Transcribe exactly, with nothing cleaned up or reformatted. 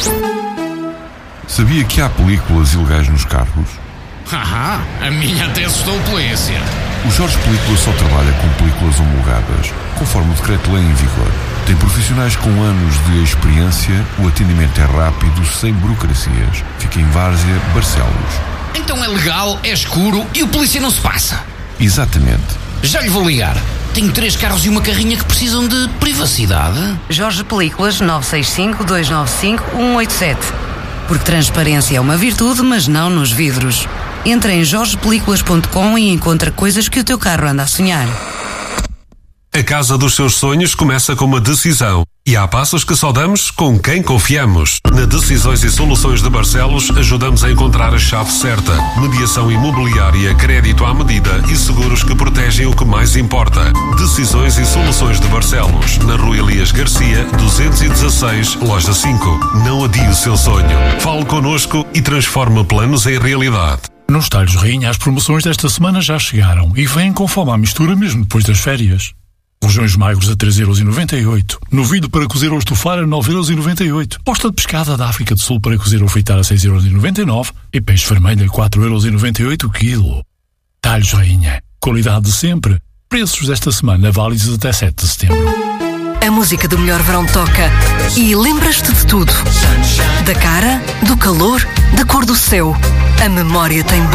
Sabia que há películas ilegais nos carros? Haha, a minha até assustou a polícia. O Jorge Películas só trabalha com películas homologadas, conforme o decreto-lei em vigor. Tem profissionais com anos de experiência, o atendimento é rápido, sem burocracias. Fica em Várzea, Barcelos. Então é legal, é escuro e o polícia não se passa. Exatamente. Já lhe vou ligar. Tenho três carros e uma carrinha que precisam de privacidade. Jorge Películas nove seis cinco, dois nove cinco, um oito sete. Porque transparência é uma virtude, mas não nos vidros. Entra em jorge películas ponto com e encontra coisas que o teu carro anda a sonhar. A casa dos seus sonhos começa com uma decisão. E há passos que só damos com quem confiamos. Na Decisões e Soluções de Barcelos ajudamos a encontrar a chave certa. Mediação imobiliária, crédito à medida e seguros que protegem o que mais importa. Decisões e Soluções de Barcelos. Na Rua Elias Garcia, duzentos e dezasseis, Loja cinco. Não adie o seu sonho. Fale connosco e transforme planos em realidade. Nos Talhos Rainha, as promoções desta semana já chegaram e vêm com fome à mistura mesmo depois das férias. Rojões magros a três euros e noventa e oito. Novilho para cozer ou estufar a nove euros e noventa e oito. Posta de pescada da África do Sul para cozer ou fritar a seis euros e noventa e nove. E peixe vermelho a quatro euros e noventa e oito o quilo. Talhos Rainha. Qualidade de sempre. Preços desta semana válidos até sete de setembro. A música do melhor verão toca e lembras-te de tudo. Da cara, do calor, da cor do céu. A memória tem